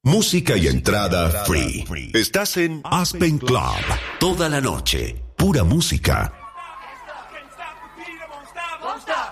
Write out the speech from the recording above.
Música y entrada free. Estás en Aspen Club. Toda la noche. Pura música